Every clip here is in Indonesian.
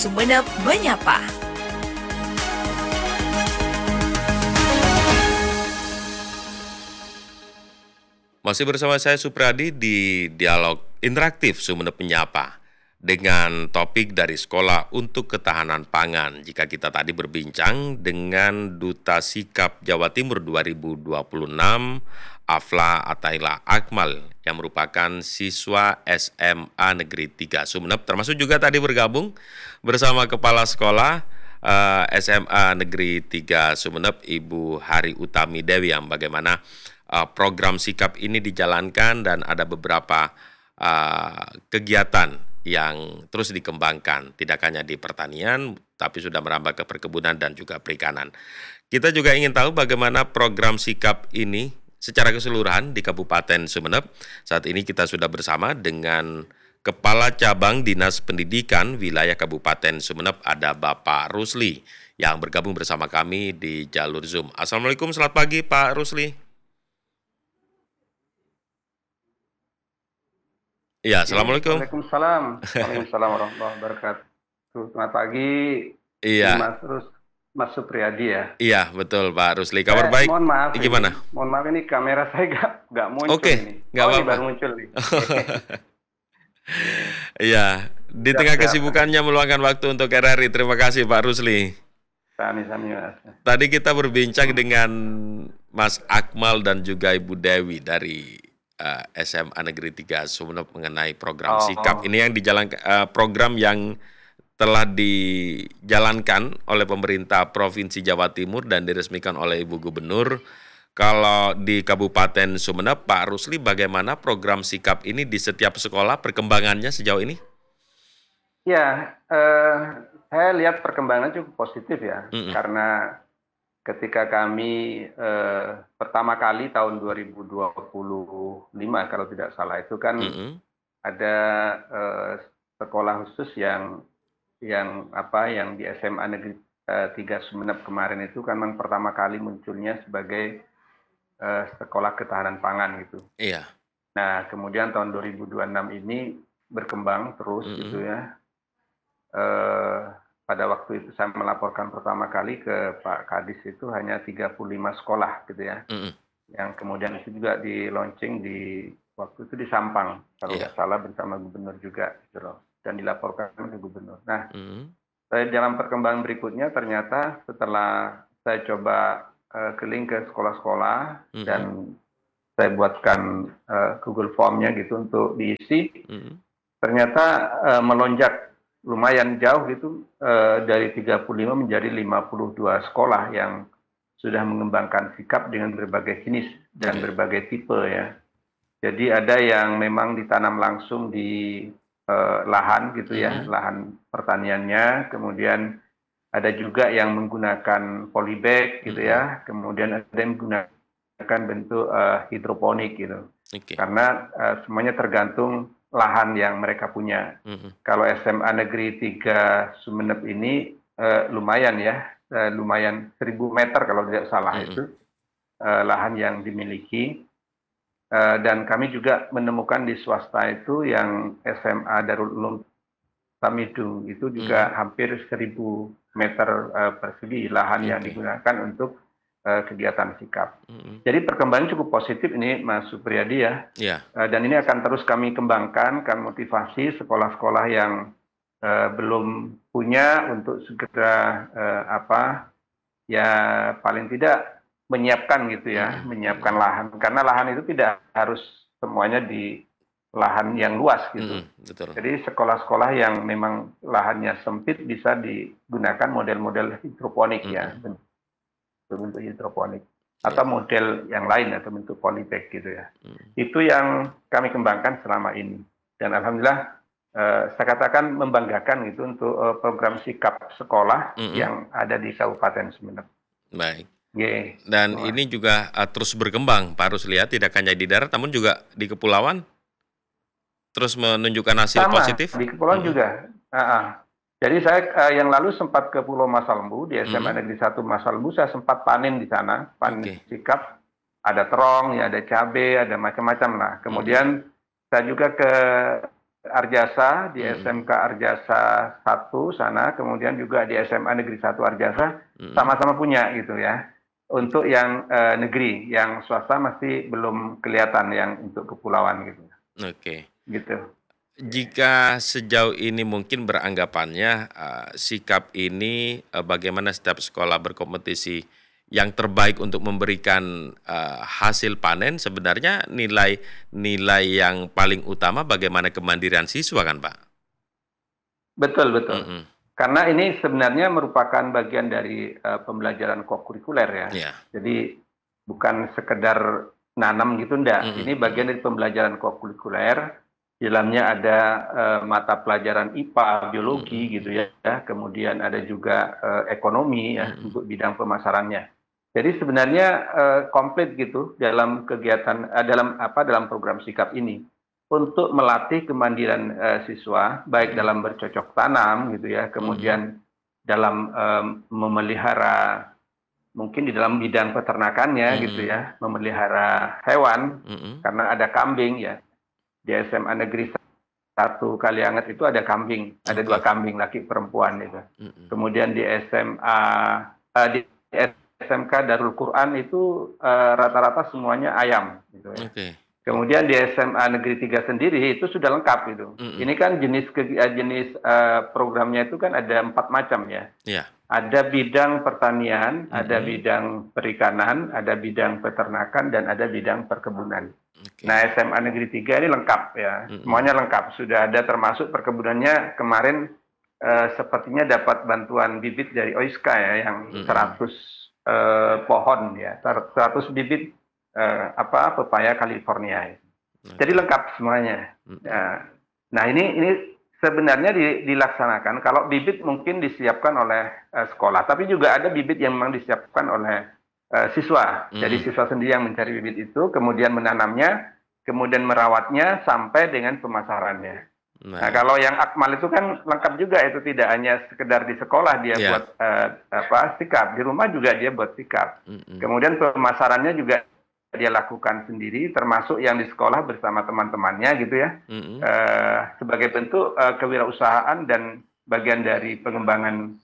Sumeneb Menyapa. Masih bersama saya Supradi di Dialog Interaktif Sumeneb Menyapa dengan topik dari Sekolah untuk Ketahanan Pangan. Jika kita tadi berbincang dengan Duta Sikap Jawa Timur 2026, Afla Ataila Akmal, yang merupakan siswa SMA Negeri 3 Sumeneb, termasuk juga tadi bergabung bersama Kepala Sekolah SMA Negeri 3 Sumeneb, Ibu Hari Utami Dewi, yang bagaimana program sikap ini dijalankan dan ada beberapa kegiatan yang terus dikembangkan, tidak hanya di pertanian, tapi sudah merambah ke perkebunan dan juga perikanan. Kita juga ingin tahu bagaimana program sikap ini secara keseluruhan di Kabupaten Sumeneb. Saat ini kita sudah bersama dengan Kepala Cabang Dinas Pendidikan Wilayah Kabupaten Sumeneb, ada Bapak Rusli, yang bergabung bersama kami di jalur Zoom. Assalamualaikum, selamat pagi Pak Rusli. Ya, Assalamualaikum. Waalaikumsalam. Waalaikumsalam warahmatullahi wabarakatuh. Selamat pagi, Iya, Mas Supriyadi ya. iya betul Pak Rusli. Kabar baik? Mohon maaf Gimana? mohon maaf ini kamera saya nggak muncul Oke, ini. nggak Ini apa-apa. baru muncul nih. Iya, di Siap, tengah siap. kesibukannya meluangkan waktu untuk RRI. Terima kasih Pak Rusli. Sami-sami Mas. Tadi kita berbincang dengan Mas Akmal dan juga Ibu Dewi dari SMA Negeri 3 Sumeneb mengenai program sikap. Ini yang dijalankan, program yang telah dijalankan oleh pemerintah Provinsi Jawa Timur dan diresmikan oleh Ibu Gubernur. Kalau di Kabupaten Sumeneb, Pak Rusli, bagaimana program sikap ini di setiap sekolah, perkembangannya sejauh ini? Ya, saya lihat perkembangannya cukup positif ya, karena ketika kami pertama kali tahun 2025 kalau tidak salah itu kan ada sekolah khusus yang di SMA Negeri 3 Sumeneb kemarin itu kan memang pertama kali munculnya sebagai sekolah ketahanan pangan gitu. Iya. Nah, kemudian tahun 2026 ini berkembang terus gitu ya. Pada waktu itu saya melaporkan pertama kali ke Pak Kadis itu hanya 35 sekolah gitu ya. Yang kemudian itu juga di launching waktu itu di Sampang, kalau nggak salah bersama gubernur juga gitu loh. Dan dilaporkan ke gubernur. Nah, dalam perkembangan berikutnya ternyata setelah saya coba keliling ke sekolah-sekolah dan saya buatkan Google Form-nya gitu untuk diisi, ternyata melonjak lumayan jauh gitu, dari 35 menjadi 52 sekolah yang sudah mengembangkan sikap dengan berbagai jenis dan berbagai tipe ya. Jadi ada yang memang ditanam langsung di lahan gitu ya, lahan pertaniannya, kemudian ada juga yang menggunakan polybag gitu ya, kemudian ada yang menggunakan bentuk hidroponik gitu. Karena semuanya tergantung lahan yang mereka punya. Kalau SMA Negeri 3 Sumeneb ini lumayan ya, lumayan 1.000 meter kalau tidak salah itu lahan yang dimiliki. Dan kami juga menemukan di swasta itu yang SMA Darul Ulum Tamidung itu juga hampir 1.000 meter persegi lahan yang digunakan untuk kegiatan sikap. Jadi perkembangan cukup positif ini Mas Supriyadi ya. Dan ini akan terus kami kembangkan, kami motivasi sekolah-sekolah yang belum punya untuk segera ya paling tidak menyiapkan gitu ya, menyiapkan lahan. Karena lahan itu tidak harus semuanya di lahan yang luas gitu. Betul. Jadi sekolah-sekolah yang memang lahannya sempit bisa digunakan model-model hidroponik ya, bentuk hidroponik. Atau model yang lain atau bentuk polybag gitu ya. Itu yang kami kembangkan selama ini. Dan alhamdulillah saya katakan membanggakan gitu untuk program sikap sekolah yang ada di Kabupaten Sumeneb. Baik. Dan ini juga terus berkembang, Pak Rusli, tidak hanya di darat, namun juga di kepulauan terus menunjukkan hasil positif. Di kepulauan juga. Jadi saya yang lalu sempat ke Pulau Masalembu, di SMA Negeri 1 Masalembu, saya sempat panen di sana, panen sikap, ada terong, ya ada cabai, ada macam-macam lah. Kemudian saya juga ke Arjasa, di Mm-mm. SMK Arjasa 1 sana, kemudian juga di SMA Negeri 1 Arjasa, Mm-mm. sama-sama punya gitu ya. Untuk yang negeri, yang swasta masih belum kelihatan yang untuk kepulauan gitu. Oke. Gitu. Jika sejauh ini mungkin beranggapannya sikap ini bagaimana setiap sekolah berkompetisi yang terbaik untuk memberikan hasil panen sebenarnya nilai yang paling utama bagaimana kemandirian siswa kan Pak? Betul, betul. Mm-mm. Karena ini sebenarnya merupakan bagian dari pembelajaran kokurikuler ya. Ya. Jadi bukan sekedar nanam gitu enggak. Mm-mm. Ini Mm-mm. bagian dari pembelajaran kokurikuler. Di dalamnya ada mata pelajaran IPA, biologi gitu Mm-mm. ya. Kemudian ada juga ekonomi ya Mm-mm. untuk bidang pemasarannya. Jadi sebenarnya komplit gitu dalam kegiatan dalam program sikap ini untuk melatih kemandirian siswa baik Mm-mm. dalam bercocok tanam gitu ya, Mm-mm. kemudian dalam memelihara mungkin di dalam bidang peternakannya gitu Mm-mm. ya, memelihara hewan Mm-mm. karena ada kambing ya. Di SMA Negeri 1 Kalianget itu ada kambing, ada 2 Oke. kambing laki perempuan itu. Mm-mm. Kemudian di SMA di SMK Darul Quran itu rata-rata semuanya ayam gitu ya. Oke. Oke. Kemudian di SMA Negeri 3 sendiri itu sudah lengkap itu. Mm-mm. Ini kan jenis programnya itu kan ada 4 macam ya. Ya. Ada bidang pertanian, ada Mm-mm. bidang perikanan, ada bidang peternakan, dan ada bidang perkebunan. Nah, Oke. SMA Negeri 3 ini lengkap ya. Mm-mm. Semuanya lengkap. Sudah ada termasuk perkebunannya kemarin sepertinya dapat bantuan bibit dari OISKA ya yang Mm-mm. 100 pohon ya, 100 bibit pepaya California. Jadi Oke. lengkap semuanya. Mm-mm. Nah, ini sebenarnya dilaksanakan kalau bibit mungkin disiapkan oleh sekolah, tapi juga ada bibit yang memang disiapkan oleh siswa. Jadi Mm-mm. siswa sendiri yang mencari bibit itu, kemudian menanamnya, kemudian merawatnya sampai dengan pemasarannya. Nah, Baik. kalau yang akmal itu kan lengkap juga, itu tidak hanya sekedar di sekolah dia Ya. buat sikap, di rumah juga dia buat sikap. Mm-mm. Kemudian pemasarannya juga dia lakukan sendiri, termasuk yang di sekolah bersama teman-temannya gitu ya, Mm-mm. sebagai bentuk kewirausahaan dan bagian dari pengembangan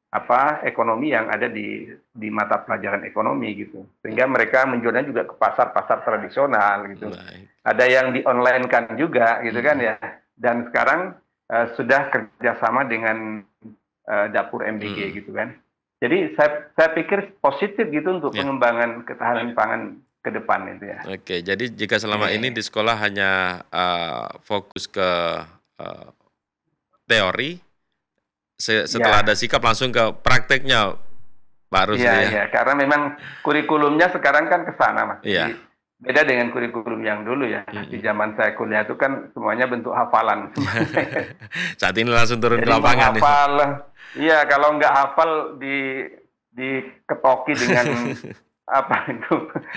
ekonomi yang ada di mata pelajaran ekonomi gitu. Sehingga mereka menjualnya juga ke pasar-pasar tradisional gitu. Baik. Ada yang di online kan juga gitu kan Mm-mm. ya. Dan sekarang sudah kerjasama dengan dapur MBG Mm-mm. gitu kan. Jadi saya pikir positif gitu untuk Ya. pengembangan ketahanan pangan ke depan itu ya. Oke, jadi jika selama ini Iya. di sekolah hanya fokus ke eh, teori, setelah ada Ya, sikap langsung ke prakteknya, Pak iya, Rusdi ya. iya. Karena memang kurikulumnya sekarang kan ke sana, Mas. Iya. Jadi beda dengan kurikulum yang dulu ya. Di Mm-mm. zaman saya kuliah itu kan semuanya bentuk hafalan semuanya. Saat ini langsung turun ke Jadi lapangan ya. menghafal, iya kalau nggak hafal diketoki dengan apa itu,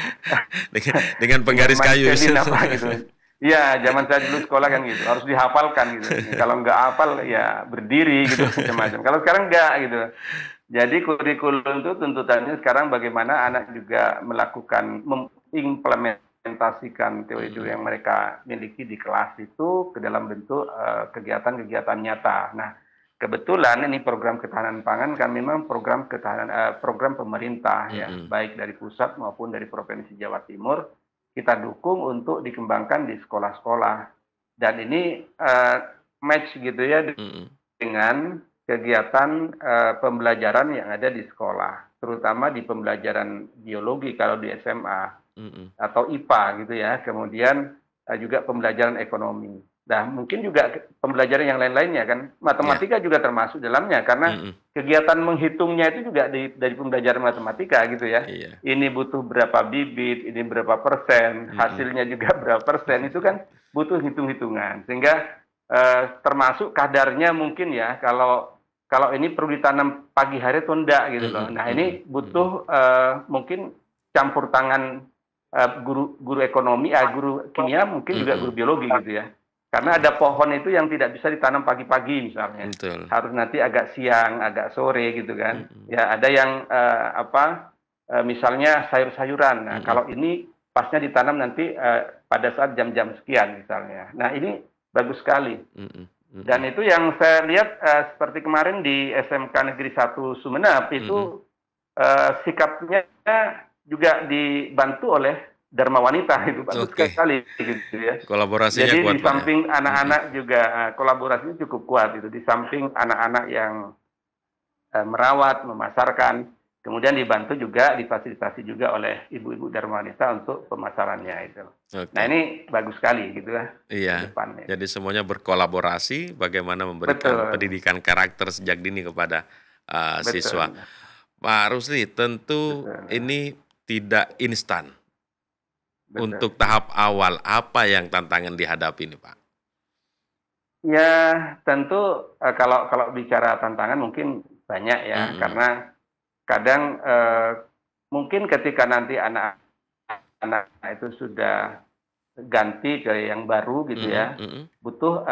Dengan dengan penggaris kayu. mansedin apa gitu. Iya, zaman saya dulu sekolah kan gitu, harus dihafalkan gitu. Kalau nggak hafal ya berdiri gitu macam-macam. Kalau sekarang nggak gitu. Jadi kurikulum itu tuntutannya sekarang bagaimana anak juga melakukan mengimplementasikan teori-teori Mm-mm. yang mereka miliki di kelas itu ke dalam bentuk kegiatan-kegiatan nyata. Nah, kebetulan ini program ketahanan pangan kan memang program pemerintah ya, Mm-mm. baik dari pusat maupun dari Provinsi Jawa Timur kita dukung untuk dikembangkan di sekolah-sekolah. Dan ini match gitu ya Mm-mm. dengan kegiatan pembelajaran yang ada di sekolah, terutama di pembelajaran biologi kalau di SMA Mm-mm. atau IPA gitu ya. Kemudian juga pembelajaran ekonomi. Nah, mungkin juga pembelajaran yang lain-lainnya kan, Ya. matematika juga termasuk dalamnya karena Mm-mm. kegiatan menghitungnya itu juga dari pembelajaran matematika gitu ya. Iya. Ini butuh berapa bibit, ini berapa persen, Mm-mm. hasilnya juga berapa persen, itu kan butuh hitung-hitungan. Sehingga termasuk kadarnya mungkin ya, kalau ini perlu ditanam pagi hari atau enggak gitu loh. Mm-mm. Nah, Mm-mm. ini Mm-mm. butuh mungkin campur tangan guru ekonomi, guru kimia, mungkin juga guru Mm-mm. biologi gitu ya. Karena Mm-mm. ada pohon itu yang tidak bisa ditanam pagi-pagi misalnya. Betul. Harus nanti agak siang, agak sore gitu kan. Mm-mm. Ya, ada yang misalnya sayur-sayuran. Nah, Mm-mm. kalau ini pasnya ditanam nanti pada saat jam-jam sekian misalnya. Nah, ini bagus sekali. Mhm, Dan mhm. itu yang saya lihat seperti kemarin di SMK Negeri 1 Sumeneb Mhm. itu sikapnya juga dibantu oleh Dharma Wanita itu bagus Oke, sekali gitu ya. kolaborasinya Jadi di kuat, Pak, ya? samping Mhm. anak-anak juga kolaborasinya cukup kuat itu. Di samping anak-anak yang merawat, memasarkan, kemudian dibantu juga, difasilitasi juga oleh ibu-ibu Dharma Wanita untuk pemasarannya itu. Nah Oke. ini bagus sekali gitu ya ke Iya, depannya. jadi semuanya berkolaborasi bagaimana memberikan Betul, pendidikan karakter sejak dini kepada, siswa. betul, Pak Rusli, tentu betul, ini tidak instan. betul. Untuk tahap awal, apa yang tantangan dihadapi nih, Pak? Ya tentu kalau kalau bicara tantangan mungkin banyak ya, Mhm, karena kadang mungkin ketika nanti anak-anak itu sudah ganti ke yang baru gitu mhm, ya, mhm. butuh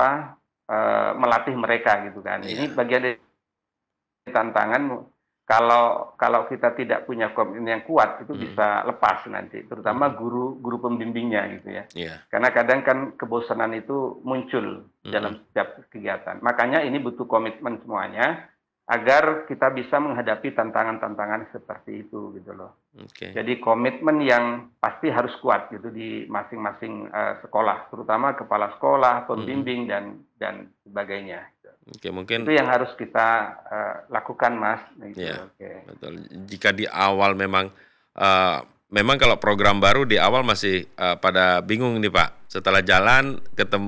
melatih mereka gitu kan. Ini Iya, bagian dari tantangan kalau kalau kita tidak punya komitmen yang kuat itu mhm, bisa lepas nanti, terutama mhm. guru guru pembimbingnya gitu ya. Iya, Karena kadang kan kebosanan itu muncul mhm. dalam setiap kegiatan. Makanya ini butuh komitmen semuanya agar kita bisa menghadapi tantangan-tantangan seperti itu gitu loh. Oke, Jadi komitmen yang pasti harus kuat gitu di masing-masing sekolah, terutama kepala sekolah, mhm. pembimbing dan sebagainya. Gitu. Oke, Itu mungkin yang harus kita lakukan, Mas. Gitu. ya, Oke. betul. Jika di awal memang, memang kalau program baru di awal masih, pada bingung nih, Pak. Setelah jalan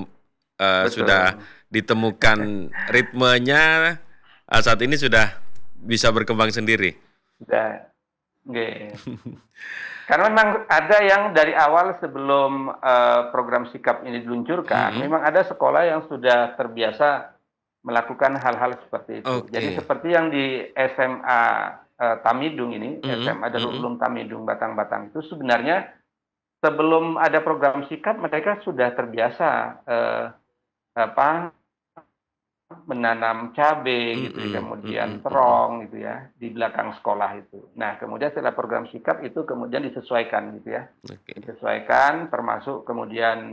sudah Betul. ditemukan ritmenya, saat ini sudah bisa berkembang sendiri. Sudah. Oke. Karena memang ada yang dari awal sebelum program sikap ini diluncurkan, Mhm, memang ada sekolah yang sudah terbiasa melakukan hal-hal seperti itu. Jadi oke. seperti yang di SMA Tamidung ini, Mhm, SMA Darul mhm. Ulum Tamidung Batang-Batang itu sebenarnya sebelum ada program sikap mereka sudah terbiasa apa menanam cabai gitu ya, Mhm, kemudian mhm, mhm. terong gitu ya, di belakang sekolah itu. Nah, kemudian setelah program sikap itu kemudian disesuaikan gitu ya. Oke. Disesuaikan termasuk kemudian,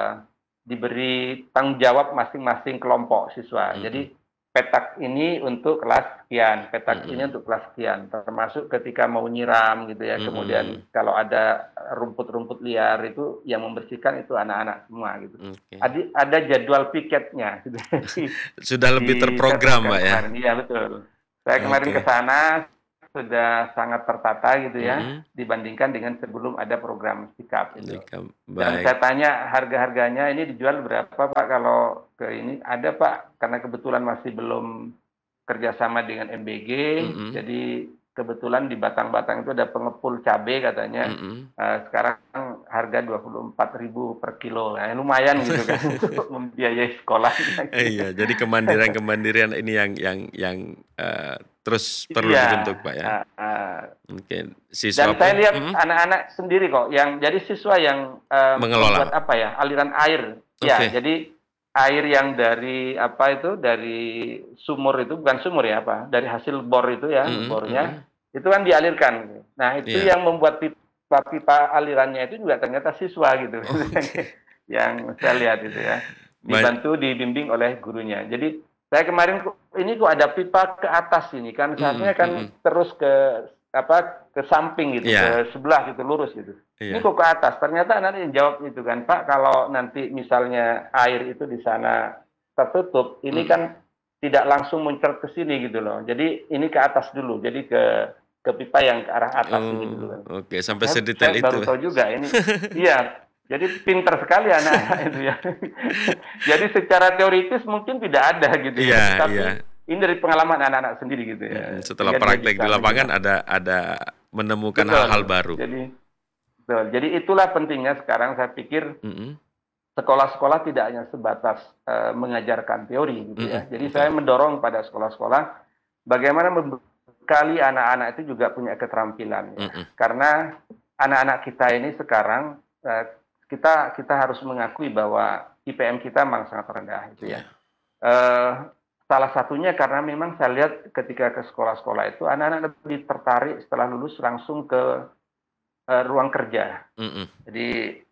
diberi tanggung jawab masing-masing kelompok siswa. Mhm, Jadi, petak ini untuk kelas sekian, petak ini mhm, untuk kelas sekian, termasuk ketika mau nyiram gitu ya, kemudian mhm. kalau ada rumput-rumput liar itu yang membersihkan itu anak-anak semua gitu. Oke. Ada jadwal piketnya gitu Sudah lebih saya terprogram, temukan Pak, ya? kemarin. Iya betul. Saya kemarin ke Oke. sana sudah sangat tertata gitu ya, Mhm. dibandingkan dengan sebelum ada program sikap itu. Dan Baik. saya tanya harga-harganya ini dijual berapa Pak kalau ke ini? Ada Pak, karena kebetulan masih belum kerjasama dengan MBG, Mhm, jadi kebetulan di Batang-Batang itu ada pengepul cabai katanya, mhm. sekarang harga 24.000 per kilo, nah lumayan gitu kan untuk membiayai sekolahnya gitu. Iya, jadi kemandirian-kemandirian ini yang, terus perlu Iya, dibentuk, Pak, ya? heeh. Mungkin siswa Dan saya pun lihat mhm, anak-anak sendiri kok yang jadi siswa yang, membuat mengelola. apa ya, aliran air. Ya, Oke. jadi air yang dari apa itu, dari sumur itu bukan sumur ya, apa, dari hasil bor itu ya, Mhm, bornya, mhm. itu kan dialirkan. Nah, itu Iya. yang membuat pipa-pipa alirannya itu juga ternyata siswa gitu, Oke. yang saya lihat itu ya, Ba dibantu, dibimbing oleh gurunya. Jadi saya kemarin ini kok ada pipa ke atas ini kan, seharusnya mhm, kan mhm. terus ke apa, ke samping gitu, Iya, ke sebelah gitu, lurus gitu. Ini iya. kok ke atas? Ternyata anak yang jawab itu kan, "Pak, kalau nanti misalnya air itu di sana tertutup, ini Mhm. kan tidak langsung muncrat ke sini gitu loh. Jadi ini ke atas dulu, jadi ke pipa yang ke arah atas ini dulu Oh, kan." oke, Nah, sampai saya sedetail itu. baru tahu juga ini iya, jadi pintar sekali anak-anak itu ya. Jadi secara teoritis mungkin tidak ada gitu ya, Iya, tetapi iya. ini dari pengalaman anak-anak sendiri gitu Mhm, ya, setelah sehingga dia praktek di bisa lapangan menyimak. ada menemukan hal-hal Betul. baru. Jadi betul. Jadi itulah pentingnya sekarang saya pikir Mhm, sekolah-sekolah tidak hanya sebatas mengajarkan teori gitu ya. mhm, Jadi saya betul. mendorong pada sekolah-sekolah bagaimana membekali anak-anak itu juga punya keterampilan ya. Mhm, Karena anak-anak kita ini sekarang kita kita harus mengakui bahwa IPM kita memang sangat rendah itu ya. iya, Eh, Salah satunya karena memang saya lihat ketika ke sekolah-sekolah itu anak-anak lebih tertarik setelah lulus langsung ke ruang kerja. mhm, Jadi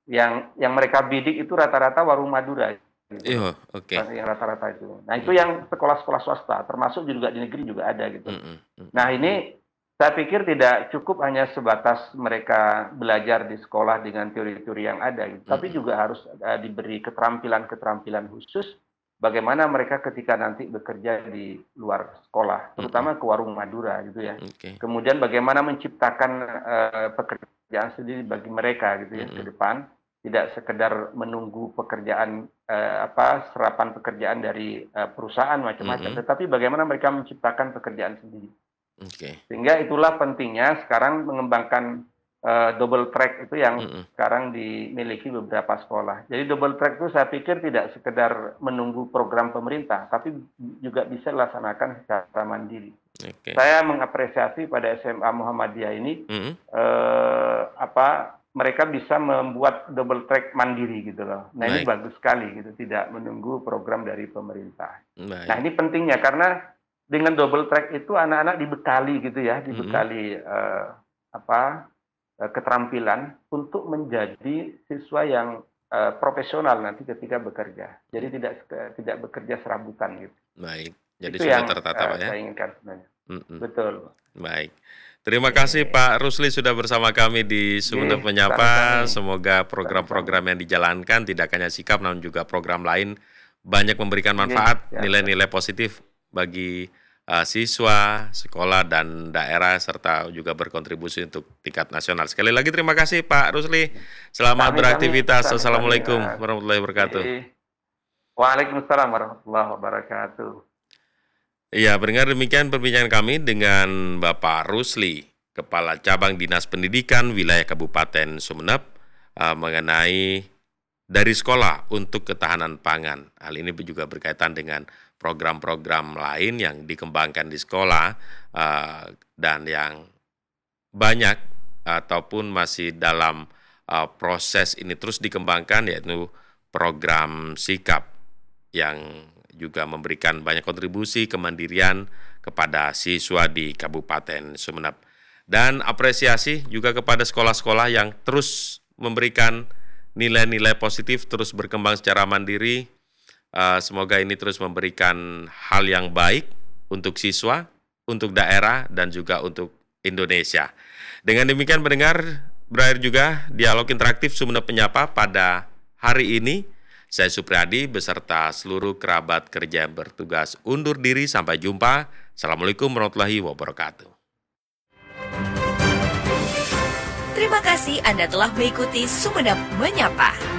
yang mereka bidik itu rata-rata warung Madura gitu loh. Iya, oke. Yang rata-rata itu. Nah, itu yang sekolah-sekolah swasta, termasuk juga di negeri juga ada gitu. Nah, ini saya pikir tidak cukup hanya sebatas mereka belajar di sekolah dengan teori-teori yang ada gitu, tapi juga harus diberi keterampilan-keterampilan khusus bagaimana mereka ketika nanti bekerja di luar sekolah, terutama ke warung Madura gitu ya. Kemudian bagaimana menciptakan pekerjaan sendiri bagi mereka gitu ya ke depan, tidak sekedar menunggu pekerjaan serapan pekerjaan dari perusahaan macam-macam, tetapi bagaimana mereka menciptakan pekerjaan sendiri. Sehingga itulah pentingnya sekarang mengembangkan double track itu yang sekarang dimiliki beberapa sekolah. Jadi double track itu saya pikir tidak sekedar menunggu program pemerintah, tapi juga bisa dilaksanakan secara mandiri. Saya mengapresiasi pada SMA Muhammadiyah ini mereka bisa membuat double track mandiri gitu loh. Nah, ini bagus sekali gitu, tidak menunggu program dari pemerintah. Nah, ini pentingnya karena dengan double track itu anak-anak dibekali gitu ya, dibekali keterampilan untuk menjadi siswa yang profesional nanti ketika bekerja. Jadi tidak bekerja serabutan gitu. Baik. Jadi itu sudah yang tertata Pak ya. Saya inginkan sebenarnya. Betul. Baik. Terima kasih Pak Rusli sudah bersama kami di Sumeneb Menyapa. Semoga program-program yang dijalankan tidak hanya sikap namun juga program lain banyak memberikan manfaat, nilai-nilai positif bagi siswa, sekolah, dan daerah, serta juga berkontribusi untuk tingkat nasional. Sekali lagi terima kasih Pak Rusli. Selamat beraktivitas. Assalamualaikum warahmatullahi wabarakatuh. Waalaikumsalam warahmatullahi wabarakatuh. Ya, pendengar, demikian perbincangan kami dengan Bapak Rusli, Kepala Cabang Dinas Pendidikan Wilayah Kabupaten Sumeneb, mengenai dari sekolah untuk ketahanan pangan. Hal ini juga berkaitan dengan program-program lain yang dikembangkan di sekolah dan yang banyak ataupun masih dalam proses ini terus dikembangkan, yaitu program sikap yang juga memberikan banyak kontribusi kemandirian kepada siswa di Kabupaten Sumeneb. Dan apresiasi juga kepada sekolah-sekolah yang terus memberikan nilai-nilai positif, terus berkembang secara mandiri. Semoga ini terus memberikan hal yang baik untuk siswa, untuk daerah, dan juga untuk Indonesia. Dengan demikian pendengar, berakhir juga dialog interaktif Sumeneb Menyapa pada hari ini. Saya Supriyadi beserta seluruh kerabat kerja yang bertugas undur diri. Sampai jumpa. Assalamualaikum warahmatullahi wabarakatuh. Terima kasih Anda telah mengikuti Sumeneb Menyapa.